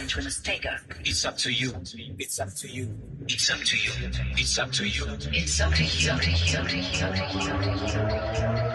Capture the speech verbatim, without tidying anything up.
into a mistake. It's up to you. It's up to you. It's up to you. It's up to you. It's up to you. It's up to you.